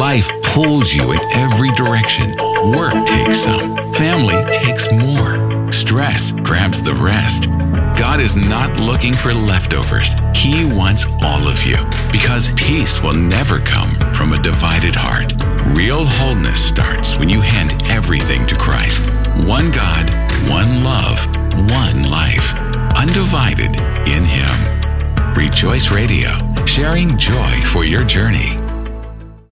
Life pulls you in every direction. Work takes some. Family takes more. Stress grabs the rest. God is not looking for leftovers. He wants all of you, because peace will never come from a divided heart. Real wholeness starts when you hand everything to Christ. One God, one love, one life. Undivided in Him. Rejoice Radio, sharing joy for your journey.